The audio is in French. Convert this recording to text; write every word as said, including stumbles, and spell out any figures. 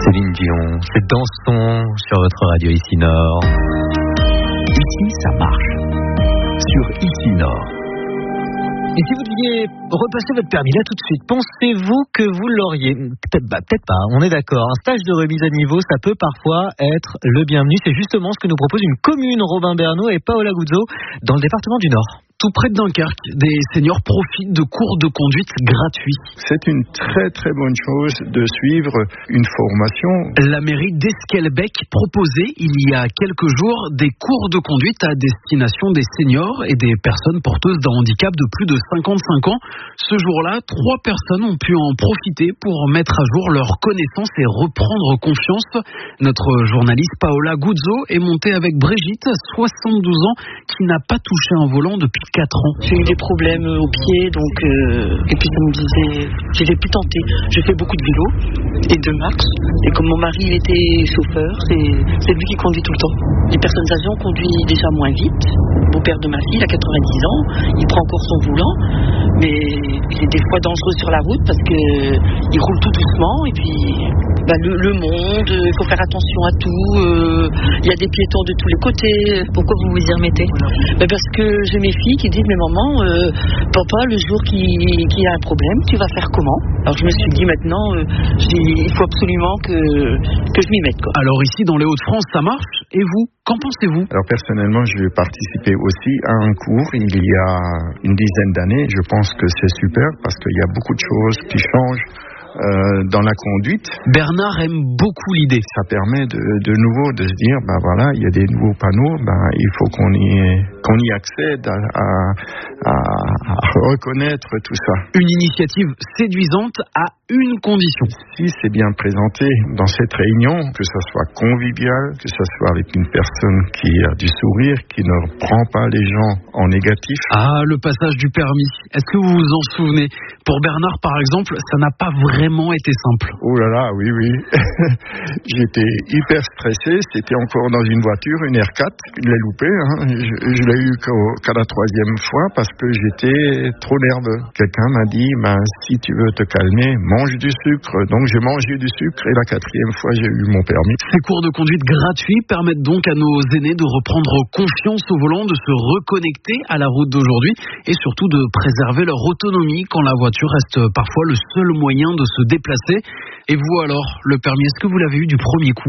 Céline Dion, c'est Dansons sur votre radio Ici Nord. Ici, ça marche. Sur Ici Nord. Et si vous deviez repasser votre permis là tout de suite, pensez-vous que vous l'auriez ? Peut-être, bah, peut-être pas, on est d'accord. Un stage de remise à niveau, ça peut parfois être le bienvenu. C'est justement ce que nous propose une commune, Robin Bernot et Paola Guzzo, dans le département du Nord. Tout près de Dunkerque, des seniors profitent de cours de conduite gratuits. C'est une très très bonne chose de suivre une formation. La mairie d'Esquelbec proposait il y a quelques jours des cours de conduite à destination des seniors et des personnes porteuses d'un handicap de plus de cinquante-cinq ans. Ce jour-là, trois personnes ont pu en profiter pour mettre à jour leurs connaissances et reprendre confiance. Notre journaliste Paola Guzzo est montée avec Brigitte, soixante-douze ans, qui n'a pas touché un volant depuis quatre ans. J'ai eu des problèmes aux pieds, donc euh, et puis ça me disait, j'ai pu tenter. J'ai fait beaucoup de vélo et de marche. Et comme mon mari il était chauffeur, c'est, c'est lui qui conduit tout le temps. Les personnes âgées ont conduit déjà moins vite. Le beau-père de ma fille, il a quatre-vingt-dix ans, il prend encore son volant, mais il est des fois dangereux sur la route parce que il roule tout doucement et puis bah, le, le monde, il faut faire attention à tout. Euh, il y a des piétons de tous les côtés. Pourquoi vous vous y remettez ? bah, Parce que j'ai mes filles qui disent mais maman, euh, papa le jour qu'il qui a un problème, tu vas faire comment ? Alors je me suis dit maintenant, euh, j'ai, il faut absolument que, que je m'y mette quoi. Alors ici dans les Hauts-de-France ça marche, et vous, qu'en pensez-vous ? Alors personnellement je vais participer aussi à un cours il y a une dizaine d'années. Je pense que c'est super parce qu'il y a beaucoup de choses qui changent Euh, dans la conduite. Bernard aime beaucoup l'idée. Ça permet de, de nouveau de se dire, ben voilà, il y a des nouveaux panneaux, ben il faut qu'on y, qu'on y accède à, à, à, à reconnaître tout ça. Une initiative séduisante à une condition. Si c'est bien présenté dans cette réunion, que ça soit convivial, que ça soit avec une personne qui a du sourire, qui ne prend pas les gens en négatif. Ah, le passage du permis. Est-ce que vous vous en souvenez ? Pour Bernard, par exemple, ça n'a pas vraiment été simple. Oh là là, oui, oui. J'étais hyper stressé. C'était encore dans une voiture, une R quatre. Je l'ai loupé. Hein. Je, je l'ai eu qu'à la troisième fois parce que j'étais trop nerveux. Quelqu'un m'a dit, ben, si tu veux te calmer, mange du sucre. Donc j'ai mangé du sucre et la quatrième fois, j'ai eu mon permis. Ces cours de conduite gratuits permettent donc à nos aînés de reprendre confiance au volant, de se reconnecter à la route d'aujourd'hui et surtout de préserver leur autonomie quand la voiture reste parfois le seul moyen de se déplacer. Et vous alors, le permis, est-ce que vous l'avez eu du premier coup ?